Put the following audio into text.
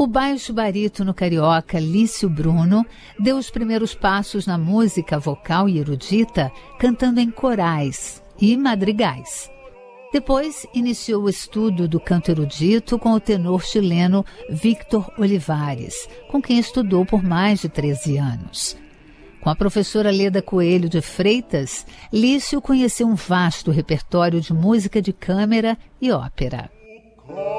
O baixo barítono carioca Lício Bruno deu os primeiros passos na música vocal e erudita, cantando em corais e madrigais. Depois, iniciou o estudo do canto erudito com o tenor chileno Victor Olivares, com quem estudou por mais de 13 anos. Com a professora Leda Coelho de Freitas, Lício conheceu um vasto repertório de música de câmara e ópera.